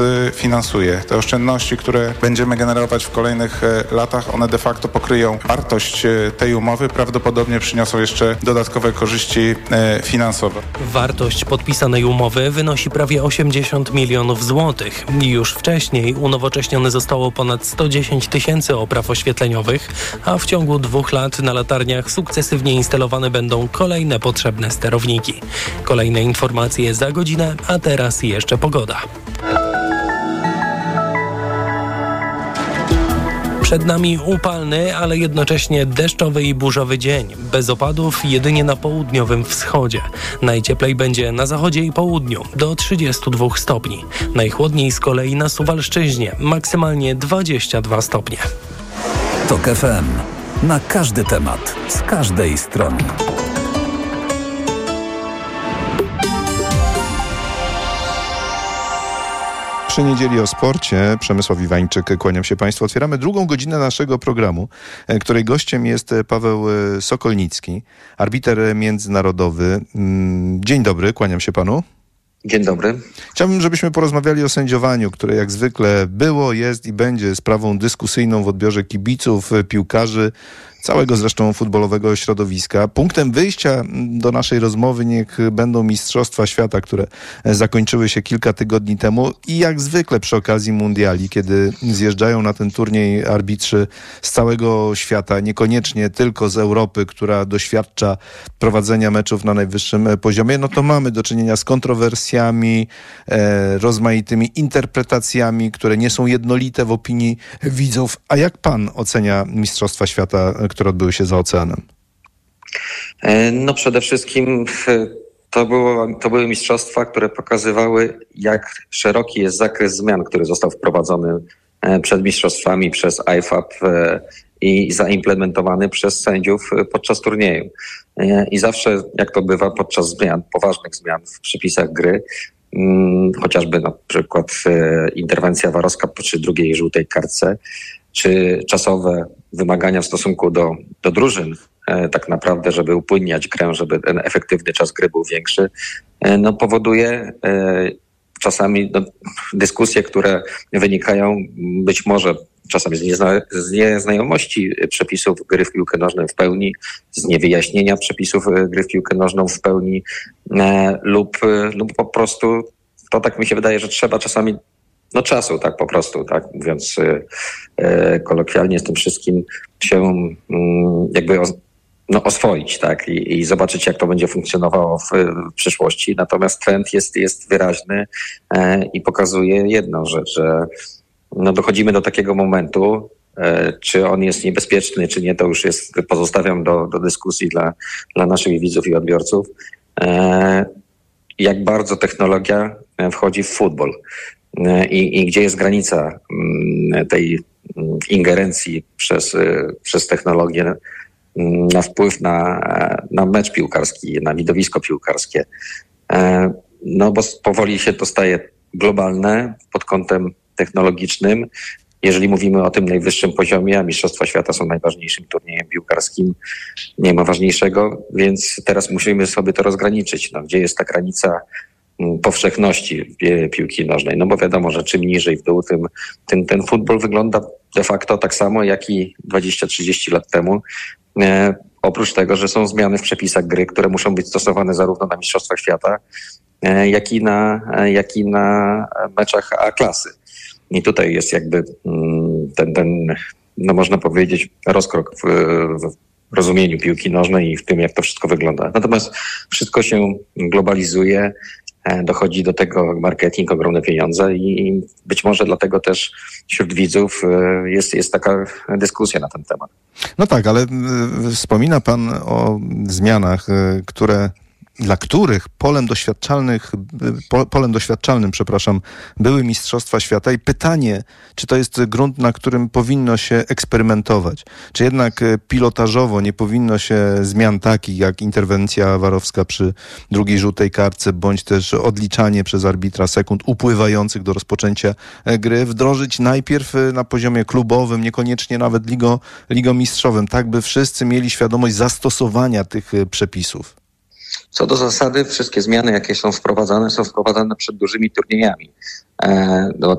finansuje. Te oszczędności, które będziemy generować w kolejnych latach, one de facto pokryją wartość tej umowy, prawdopodobnie przyniosą jeszcze dodatkowe korzyści finansowe. Wartość podpisanej umowy wynosi prawie 80 milionów złotych. Już wcześniej unowocześnione zostało ponad 110 tysięcy opraw oświetleniowych, a w ciągu 2 lat na latarniach sukcesywnie instalowane będą kolejne potrzebne sterowniki. Kolejne informacje za godzinę, a teraz jeszcze pogoda. Przed nami upalny, ale jednocześnie deszczowy i burzowy dzień. Bez opadów jedynie na południowym wschodzie. Najcieplej będzie na zachodzie i południu, do 32 stopni. Najchłodniej z kolei na Suwalszczyźnie, maksymalnie 22 stopnie. TOK FM. Na każdy temat, z każdej strony. Przy niedzieli o sporcie Przemysław Iwańczyk, kłaniam się Państwu. Otwieramy drugą godzinę naszego programu, której gościem jest Paweł Sokolnicki, arbiter międzynarodowy. Dzień dobry, kłaniam się Panu. Dzień dobry. Chciałbym, żebyśmy porozmawiali o sędziowaniu, które jak zwykle było, jest i będzie sprawą dyskusyjną w odbiorze kibiców, piłkarzy, całego zresztą futbolowego środowiska. Punktem wyjścia do naszej rozmowy niech będą Mistrzostwa Świata, które zakończyły się kilka tygodni temu i jak zwykle przy okazji mundiali, kiedy zjeżdżają na ten turniej arbitrzy z całego świata, niekoniecznie tylko z Europy, która doświadcza prowadzenia meczów na najwyższym poziomie, no to mamy do czynienia z kontrowersjami, rozmaitymi interpretacjami, które nie są jednolite w opinii widzów. A jak pan ocenia Mistrzostwa Świata, które odbyły się za oceanem? No przede wszystkim to były mistrzostwa, które pokazywały, jak szeroki jest zakres zmian, który został wprowadzony przed mistrzostwami przez IFAB i zaimplementowany przez sędziów podczas turnieju. I zawsze, jak to bywa podczas zmian, poważnych zmian w przepisach gry, chociażby na przykład interwencja warowska przy drugiej żółtej kartce, czy czasowe wymagania w stosunku do drużyn, tak naprawdę, żeby upłynniać grę, żeby ten efektywny czas gry był większy, no powoduje czasami dyskusje, które wynikają być może czasami z nieznajomości przepisów gry w piłkę nożną w pełni, z niewyjaśnienia przepisów gry w piłkę nożną w pełni lub po prostu to tak mi się wydaje, że trzeba czasami czasu, tak po prostu, tak mówiąc kolokwialnie, z tym wszystkim się jakby oswoić, tak, i zobaczyć, jak to będzie funkcjonowało w przyszłości. Natomiast trend jest wyraźny i pokazuje jedną rzecz, że dochodzimy do takiego momentu, czy on jest niebezpieczny, czy nie, to już pozostawiam do dyskusji dla naszych widzów i odbiorców, jak bardzo technologia wchodzi w futbol. I gdzie jest granica tej ingerencji przez technologię na wpływ na mecz piłkarski, na widowisko piłkarskie. No bo powoli się to staje globalne pod kątem technologicznym. Jeżeli mówimy o tym najwyższym poziomie, a Mistrzostwa Świata są najważniejszym turniejem piłkarskim, nie ma ważniejszego, więc teraz musimy sobie to rozgraniczyć. Gdzie jest ta granica powszechności piłki nożnej? No bo wiadomo, że czym niżej w dół, tym ten futbol wygląda de facto tak samo jak i 20-30 lat temu. Oprócz tego, że są zmiany w przepisach gry, które muszą być stosowane zarówno na Mistrzostwach Świata, jak i na meczach A-klasy. I tutaj jest jakby ten można powiedzieć, rozkrok w rozumieniu piłki nożnej i w tym, jak to wszystko wygląda. Natomiast wszystko się globalizuje, dochodzi do tego marketing, ogromne pieniądze i być może dlatego też wśród widzów jest taka dyskusja na ten temat. No tak, ale wspomina pan o zmianach, dla których polem doświadczalnym, były Mistrzostwa Świata i pytanie, czy to jest grunt, na którym powinno się eksperymentować? Czy jednak pilotażowo nie powinno się zmian takich jak interwencja warowska przy drugiej żółtej kartce, bądź też odliczanie przez arbitra sekund upływających do rozpoczęcia gry wdrożyć najpierw na poziomie klubowym, niekoniecznie nawet ligomistrzowym, tak by wszyscy mieli świadomość zastosowania tych przepisów? Co do zasady, wszystkie zmiany, jakie są wprowadzane przed dużymi turniejami.